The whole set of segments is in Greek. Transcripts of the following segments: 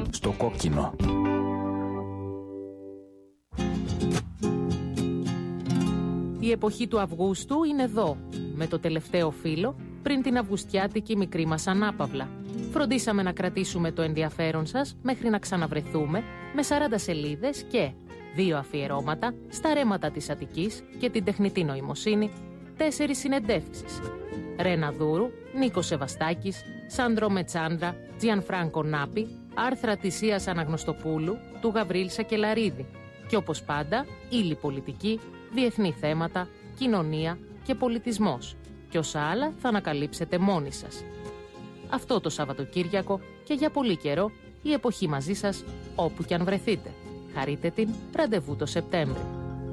Στο κόκκινο. Η εποχή του Αυγούστου είναι εδώ, με το τελευταίο φύλλο πριν την αυγουστιάτικη μικρή μας ανάπαυλα. Φροντίσαμε να κρατήσουμε το ενδιαφέρον σας μέχρι να ξαναβρεθούμε με 40 σελίδες και 2 αφιερώματα στα ρέματα της Αττικής και την τεχνητή νοημοσύνη, 4 συνεντεύξεις. Ρένα Δούρου, Νίκος Σεβαστάκης, Σάντρο Μετσάντρα, Τζιανφράνκο Νάπη, άρθρα της Ίας Αναγνωστοπούλου, του Γαβρίλ Σακελαρίδη και όπως πάντα, ύλη πολιτική, διεθνή θέματα, κοινωνία και πολιτισμός και όσα άλλα θα ανακαλύψετε μόνοι σας. Αυτό το Σαββατοκύριακο και για πολύ καιρό η εποχή μαζί σας όπου κι αν βρεθείτε. Χαρείτε την, ραντεβού το Σεπτέμβρη.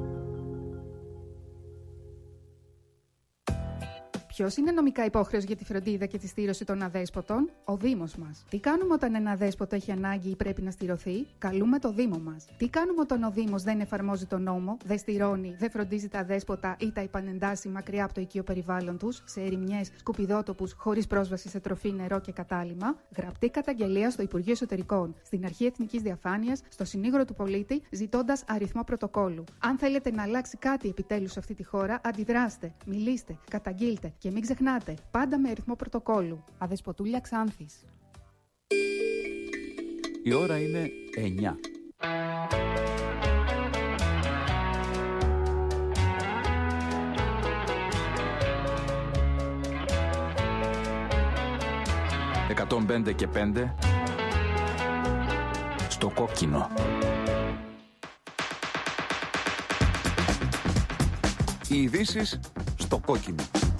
Ποιος είναι νομικά υπόχρεος για τη φροντίδα και τη στήρωση των αδέσποτων? Ο Δήμος μας. Τι κάνουμε όταν ένα αδέσποτο έχει ανάγκη ή πρέπει να στηρωθεί? Καλούμε το Δήμο μας. Τι κάνουμε όταν ο Δήμος δεν εφαρμόζει τον νόμο, δεν στηρώνει, δεν φροντίζει τα αδέσποτα ή τα επανεντάσσει μακριά από το οικείο περιβάλλον τους, σε ερημιές, σκουπιδότοπους, χωρίς πρόσβαση σε τροφή, νερό και κατάλυμμα? Γραπτή καταγγελία στο Υπουργείο Εσωτερικών, στην Αρχή Εθνικής Διαφάνειας, στο Συνήγορο του Πολίτη, ζητώντας αριθμό πρωτοκόλου. Αν θέλετε να αλλάξει κάτι επιτέλους σε αυτή τη χώρα, αντιδράστε, μιλήστε, καταγγείλτε. Και μην ξεχνάτε, πάντα με αριθμό πρωτοκόλου. Αδεσποτούλια Ξάνθης. Η ώρα είναι 9. «105 και 5» στο κόκκινο. Οι ειδήσεις στο κόκκινο.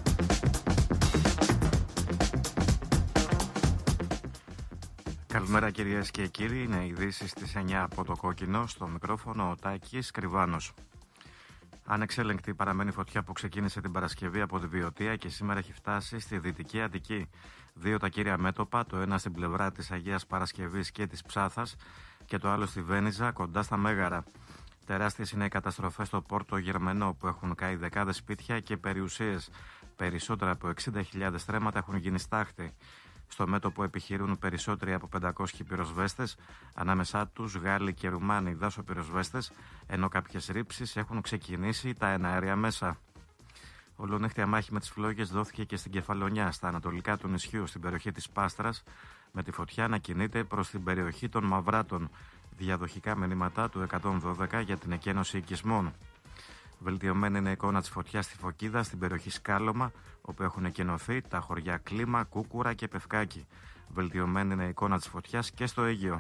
Καλημέρα κυρίες και κύριοι, είναι οι ειδήσεις στις 9 από το κόκκινο, στο μικρόφωνο ο Τάκης Κρυβάνος. Ανεξέλεγκτη παραμένει φωτιά που ξεκίνησε την Παρασκευή από τη Βιωτία και σήμερα έχει φτάσει στη Δυτική Αττική. 2 τα κύρια μέτωπα, το ένα στην πλευρά της Αγίας Παρασκευής και της Ψάθας και το άλλο στη Βένιζα κοντά στα Μέγαρα. Τεράστιες είναι οι καταστροφές στο Πόρτο Γερμενό που έχουν καεί δεκάδες σπίτια και περιουσίες. Περισσότερα από 60.000 στρέμματα έχουν γίνει στάχτη. Στο μέτωπο επιχειρούν περισσότεροι από 500 πυροσβέστες, ανάμεσά τους Γάλλοι και Ρουμάνοι δάσοπυροσβέστες, ενώ κάποιες ρήψεις έχουν ξεκινήσει τα εναέρια μέσα. Ολονύχτια μάχη με τις φλόγες δόθηκε και στην Κεφαλονιά, στα ανατολικά του νησιού, στην περιοχή της Πάστρας, με τη φωτιά να κινείται προς την περιοχή των Μαυράτων. Διαδοχικά μηνύματα του 112 για την εκένωση οικισμών. Βελτιωμένη είναι η εικόνα της φωτιάς στη Φωκίδα, στην περιοχή Σκάλωμα, όπου έχουν εκενωθεί τα χωριά Κλίμα, Κούκουρα και Πευκάκι. Βελτιωμένη είναι η εικόνα της φωτιάς και στο Αίγαιο.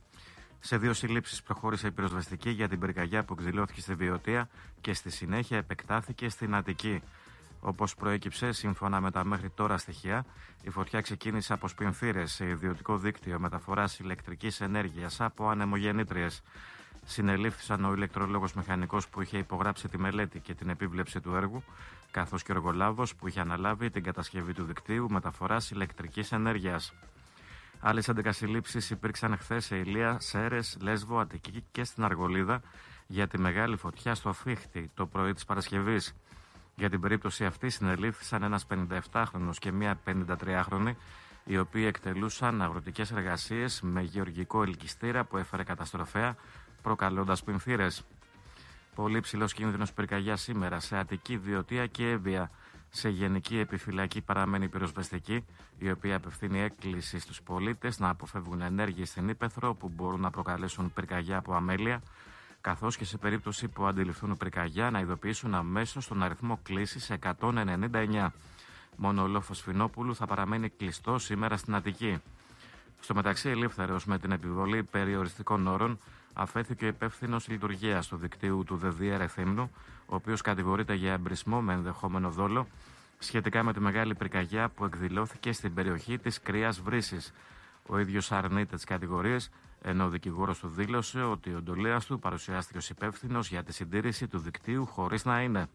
Σε 2 συλλήψεις προχώρησε η πυροσβεστική για την πυρκαγιά που εκδηλώθηκε στη Βιωτία και στη συνέχεια επεκτάθηκε στην Αττική. Όπως προέκυψε, σύμφωνα με τα μέχρι τώρα στοιχεία, η φωτιά ξεκίνησε από σπινθήρες σε ιδιωτικό δίκτυο μεταφοράς ηλεκτρικής ενέργειας από ανεμογεννήτριες. Συνελήφθησαν ο ηλεκτρολόγος μηχανικός που είχε υπογράψει τη μελέτη και την επίβλεψη του έργου, καθώς και ο εργολάβος που είχε αναλάβει την κατασκευή του δικτύου μεταφοράς ηλεκτρικής ενέργειας. Άλλες 11 συλλήψεις υπήρξαν χθες σε Ηλία, Σέρρες, Λέσβο, Αττική και στην Αργολίδα για τη μεγάλη φωτιά στο Φίχτη το πρωί της Παρασκευής. Για την περίπτωση αυτή συνελήφθησαν ένας 57χρονος και μία 53χρονη, οι οποίοι εκτελούσαν αγροτικές εργασίες με γεωργικό ελκυστήρα που έφερε καταστροφέα, προκαλώντας πινθύρες. Πολύ ψηλός κίνδυνος πυρκαγιά σήμερα σε Αττική, Βιωτία και Εύβοια. Σε γενική επιφυλακή παραμένει η πυροσβεστική, η οποία απευθύνει έκκληση στους πολίτες να αποφεύγουν ενέργειες στην ύπαιθρο που μπορούν να προκαλέσουν πυρκαγιά από αμέλεια, καθώς και σε περίπτωση που αντιληφθούν πυρκαγιά να ειδοποιήσουν αμέσως τον αριθμό κλήσης 199. Μόνο ο λόφος Φινόπουλου θα παραμένει κλειστό σήμερα στην Αττική. Στο μεταξύ, ελεύθερος με την επιβολή περιοριστικών όρων αφέθηκε ο υπεύθυνος λειτουργίας του δικτύου του ΔΔΕ Ρεθύμνου, ο οποίος κατηγορείται για εμπρισμό με ενδεχόμενο δόλο σχετικά με τη μεγάλη πυρκαγιά που εκδηλώθηκε στην περιοχή της Κρύας Βρύσης. Ο ίδιος αρνείται τις κατηγορίες, ενώ ο δικηγόρος του δήλωσε ότι ο εντολέας του παρουσιάστηκε ως υπεύθυνος για τη συντήρηση του δικτύου χωρίς να είναι.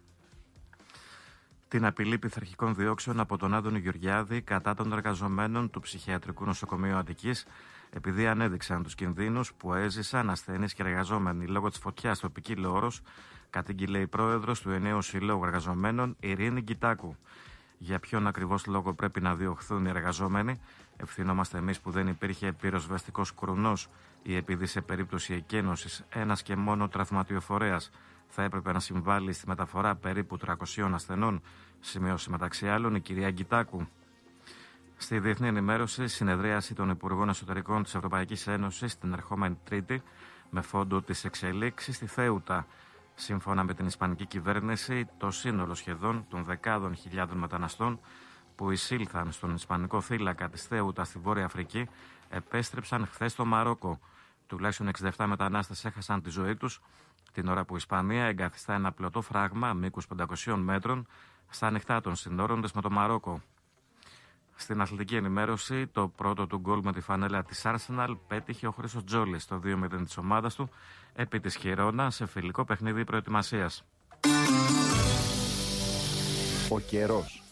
Την απειλή πειθαρχικών διώξεων από τον Άδωνη Γεωργιάδη κατά των εργαζομένων του Ψυχιατρικού Νοσοκομείου Αττικής, επειδή ανέδειξαν τους κινδύνους που έζησαν ασθενείς και εργαζόμενοι λόγω της φωτιάς στο Πικίλο Όρος, κατήγγειλε η πρόεδρος του Ενναίου Συλλόγου Εργαζομένων, Ειρήνη Γκιτάκου. Για ποιον ακριβώς λόγο πρέπει να διωχθούν οι εργαζόμενοι? Ευθυνόμαστε εμείς που δεν υπήρχε πυροσβεστικός κρουνός ή επειδή σε περίπτωση εκένωσης ένας και μόνο τραυματιοφορέας θα έπρεπε να συμβάλλει στη μεταφορά περίπου 300 ασθενών, σημειώσει μεταξύ άλλων η κυρία Γκιτάκου. Στη διεθνή ενημέρωση, συνεδρίαση των Υπουργών Εσωτερικών της Ευρωπαϊκής Ένωσης την ερχόμενη Τρίτη με φόντο τις εξελίξεις στη Θέουτα. Σύμφωνα με την Ισπανική κυβέρνηση, το σύνολο σχεδόν των δεκάδων χιλιάδων μεταναστών που εισήλθαν στον Ισπανικό θύλακα της Θέουτα στη Βόρεια Αφρική επέστρεψαν χθες στο Μαρόκο. Τουλάχιστον 67 μετανάστες έχασαν τη ζωή τους την ώρα που η Ισπανία εγκαθιστά ένα πλωτό φράγμα μήκους 500 μέτρων στα ανοιχτά των συνόρων της με το Μαρόκο. Στην αθλητική ενημέρωση, το πρώτο του γκολ με τη φανέλα της Arsenal πέτυχε ο Χρήστος Τζόλης στο 2-0 της ομάδας του επί της Χιρόνα σε φιλικό παιχνίδι προετοιμασίας. Ο καιρός.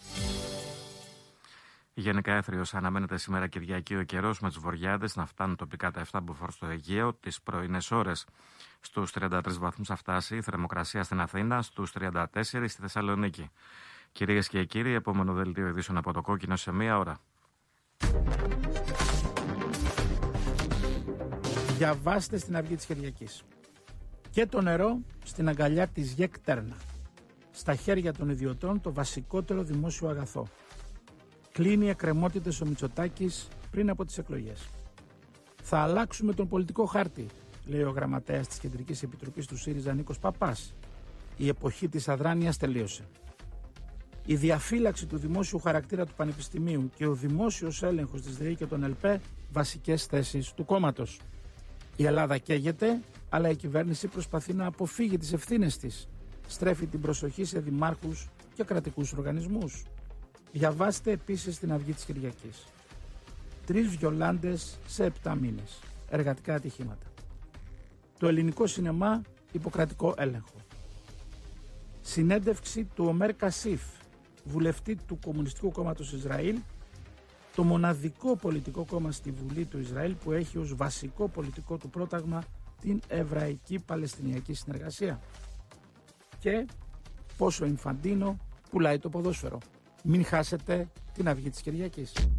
Γενικά έθριος αναμένεται σήμερα Κυριακή ο καιρός με τους βορειάδες να φτάνουν τοπικά τα 7 μποφόρ στο Αιγαίο τις πρωινές ώρες. Στους 33 βαθμούς θα φτάσει η θερμοκρασία στην Αθήνα, στους 34 στη Θεσσαλονίκη. Κυρίες και κύριοι, επόμενο δελτίο ειδήσεων από το Κόκκινο σε μία ώρα. Διαβάστε στην Αυγή της Κυριακής. Και το νερό στην αγκαλιά της ΓΕΚ Τέρνα. Στα χέρια των ιδιωτών το βασικότερο δημόσιο αγαθό. Κλείνει εκκρεμότητες ο Μητσοτάκης πριν από τις εκλογές. Θα αλλάξουμε τον πολιτικό χάρτη, λέει ο γραμματέας της Κεντρικής Επιτροπής του ΣΥΡΙΖΑ Νίκος Παπάς. Η εποχή της αδράνειας τελείωσε. Η διαφύλαξη του δημόσιου χαρακτήρα του Πανεπιστημίου και ο δημόσιος έλεγχος της ΔΕΗ και των ΕΛΠΕ βασικές θέσεις του κόμματος. Η Ελλάδα καίγεται, αλλά η κυβέρνηση προσπαθεί να αποφύγει τις ευθύνες της. Στρέφει την προσοχή σε δημάρχους και κρατικούς οργανισμούς. Διαβάστε επίσης στην Αυγή της Κυριακής. 3 βιολάντες σε 7 μήνες. Εργατικά ατυχήματα. Το ελληνικό σινεμά υποκρατικό έλεγχο. Συνέντευξη του Ομέρ Κασίφ, βουλευτή του Κομμουνιστικού Κόμματος Ισραήλ, το μοναδικό πολιτικό κόμμα στη Βουλή του Ισραήλ που έχει ως βασικό πολιτικό του πρόταγμα την Εβραϊκή Παλαιστινιακή Συνεργασία. Και πόσο Ινφαντίνο πουλάει το ποδόσφαιρο. Μην χάσετε την Αυγή της Κυριακής.